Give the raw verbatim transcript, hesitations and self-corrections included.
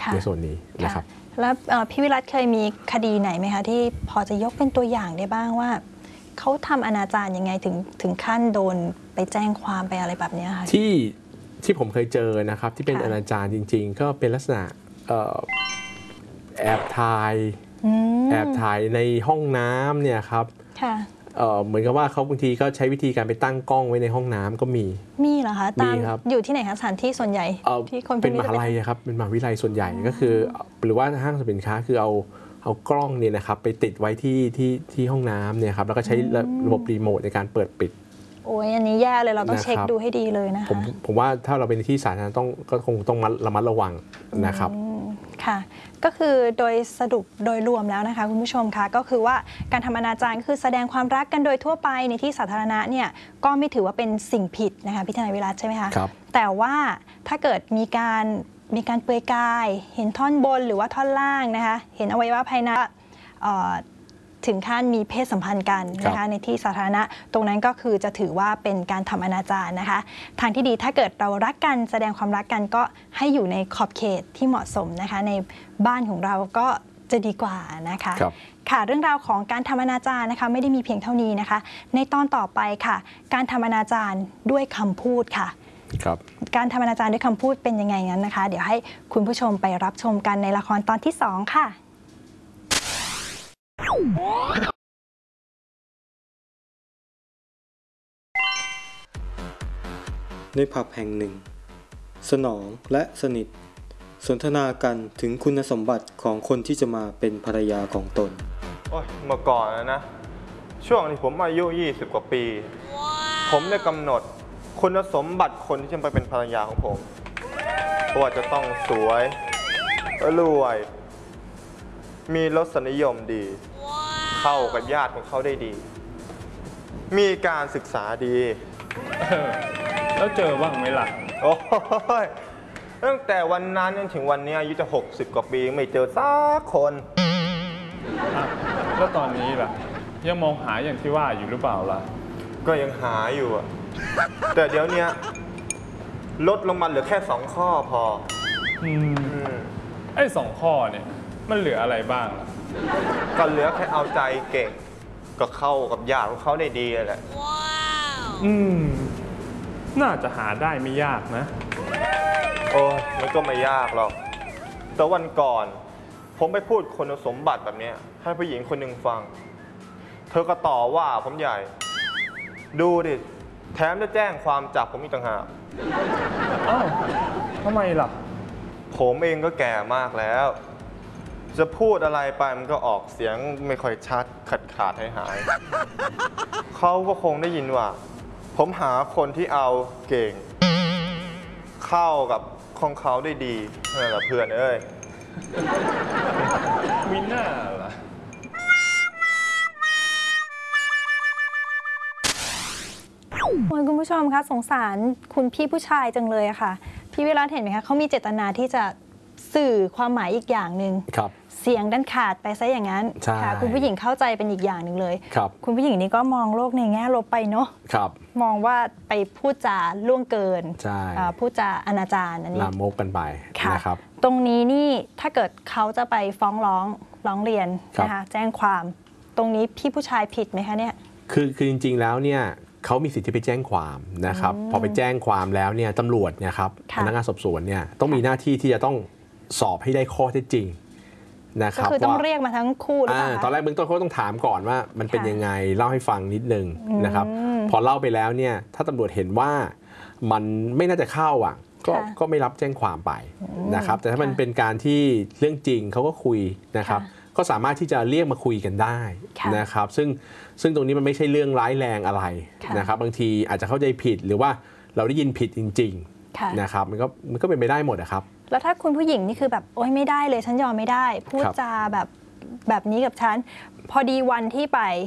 ในส่วนนี้นะครับแล้วพี่วิรัตเคยมีคดีไหนไหมคะที่พอจะยกเป็นตัวอย่างได้บ้างว่าเขาทำอนาจารยังไงถึงถึงขั้นโดนไปแจ้งความไปอะไรแบบนี้ค่ะที่ที่ผมเคยเจอนะครับที่เป็นอนาจารจริงๆก็เป็นลักษณะแอบถ่ายแอบถ่ายในห้องน้ำเนี่ยครับเหมือนกับว่าเขาบางทีก็ใช้วิธีการไปตั้งกล้องไว้ในห้องน้ำก็มีมีเหรอคะตามอยู่ที่ไหนคะสถานที่ส่วนใหญ่ที่คนเป็นมหาลัยครับเป็นมหาวิทยาลัยส่วนใหญ่ก็คือหรือว่าห้างสรรพสินค้าคือเอาเอากล้องเนี่ยนะครับไปติดไว้ที่ที่ที่ห้องน้ำเนี่ยครับแล้วก็ใช้ระบบรีโมทในการเปิดปิดโอ้ยอันนี้แย่เลยเราต้องเช็คดูให้ดีเลยนะคะผมผมว่าถ้าเราเป็นที่สาธารณะต้องก็คงต้องระมัดระวังนะครับค่ะก็คือโดยสรุปโดยรวมแล้วนะคะคุณผู้ชมคะก็คือว่าการทำอนาจารคือแสดงความรักกันโดยทั่วไปในที่สาธารณะเนี่ยก็ไม่ถือว่าเป็นสิ่งผิดนะคะพี่ทนายวิรัตใช่ไหมคะครับแต่ว่าถ้าเกิดมีการมีการเปลือยกายเห็นท่อนบนหรือว่าท่อนล่างนะคะเห็นอวัยวะภายในถึงขั้นมีเพศสัมพันธ์กันนะคะในที่สาธารณะตรงนั้นก็คือจะถือว่าเป็นการทำอนาจารนะคะทางที่ดีถ้าเกิดเรารักกันแสดงความรักกันก็ให้อยู่ในขอบเขตที่เหมาะสมนะคะในบ้านของเราก็จะดีกว่านะคะค่ะเรื่องราวของการทำอนาจารนะคะไม่ได้มีเพียงเท่านี้นะคะในตอนต่อไปค่ะการทำอนาจารด้วยคำพูดค่ะการทำอนาจารด้วยคำพูดเป็นยังไงนั้นนะคะเดี๋ยวให้คุณผู้ชมไปรับชมกันในละครตอนที่สองค่ะในผับแห่งหนึ่งสนองและสนิทสนทนากันถึงคุณสมบัติของคนที่จะมาเป็นภรรยาของตนโอ้ยเมื่อก่อนนะช่วงที่ผมอายุยี่สิบกว่าปี wow. ผมได้กำหนดคุณสมบัติคนที่จะมาเป็นภรรยาของผมว่าจะต้องสวยรวยมีรสนิยมดี wow. เข้ากับญาติของเขาได้ดีมีการศึกษาดีแล้วเจอบ้างไหมล่ะโอ้ยตั้งแต่วันนั้นจนถึงวันนี้อายุจะหกสิบกว่าปีไม่เจอสักคนแล้วตอนนี้ล่ะยังมองหาอย่างที่ว่าอยู่หรือเปล่าล่ะก็ยังหาอยู่อะแต่เดี๋ยวนี้ลดลงมาเหลือแค่สองข้อพออืมไอ้สองข้อเนี่ยมันเหลืออะไรบ้างล่ะก็เหลือแค่เอาใจเก่งก็เข้ากับญาติของเขาได้ดีแหละอืมน่าจะหาได้ไม่ยากนะโอ้มันก็ไม่ยากหรอกแต่วันก่อนผมไปพูดคุณสมบัติแบบนี้ให้ผู้หญิงคนหนึ่งฟังเธอก็ต่อว่าผมใหญ่ดูดิแถมจะแจ้งความจับผมอีกต่างหากอ้าวทำไมล่ะผมเองก็แก่มากแล้วจะพูดอะไรไปมันก็ออกเสียงไม่ค่อยชัดขาดขาดหายหายเขาก็คงได้ยินว่าผมหาคนที่เอาเก่งเข้ากับของเขาได้ดีนั่นแหละเพื่อนเอ้ยมีหน้าล่ะคุณผู้ชมคะสงสารคุณพี่ผู้ชายจังเลยอะค่ะพี่วิรัตเห็นไหมคะเขามีเจตนาที่จะสื่อความหมายอีกอย่างหนึ่งเสียงดันขาดไปซะอย่างนั้นค่ะคุณผู้หญิงเข้าใจเป็นอีกอย่างหนึ่งเลยคุณผู้หญิงนี่ก็มองโลกในแง่ลบไปเนาะมองว่าไปพูดจาล่วงเกินพูดจาอนาจารอันนี้ลามกกันไปนะครับตรงนี้นี่ถ้าเกิดเขาจะไปฟ้องร้องร้องเรียนนะคะแจ้งความตรงนี้พี่ผู้ชายผิดไหมคะเนี่ยคือคือจริงๆแล้วเนี่ยเขามีสิทธิ์ที่ไปแจ้งความนะครับพอไปแจ้งความแล้วเนี่ยตำรวจเนี่ยครับพนักงานสอบสวนเนี่ยต้องมีหน้าที่ที่จะต้องสอบให้ได้ข้อเท็จจริงนะครับก็คือต้องเรียกมาทั้งคู่หรือเปล่าตอนแรกเบื้องต้นเขาต้องถามก่อนว่ามันเป็นยังไงเล่าให้ฟังนิดนึงนะครับพอเล่าไปแล้วเนี่ยถ้าตำรวจเห็นว่ามันไม่น่าจะเข้าอ่ะก็ก็ไม่รับแจ้งความไปนะครับแต่ถ้ามันเป็นการที่เรื่องจริงเขาก็คุยนะครับก็สามารถที่จะเรียกมาคุยกันได้นะครับซึ่งซึ่งตรงนี้มันไม่ใช่เรื่องร้ายแรงอะไรนะครับบางทีอาจจะเข้าใจผิดหรือว่าเราได้ยินผิดจริงๆนะครับมันก็มันก็เป็นไปได้หมดนะครับแล้วถ้าคุณผู้หญิงนี่คือแบบโอ๊ยไม่ได้เลยฉันยอมไม่ได้พูดจาแบบแบบนี้กับฉันพอดีวันที่ไป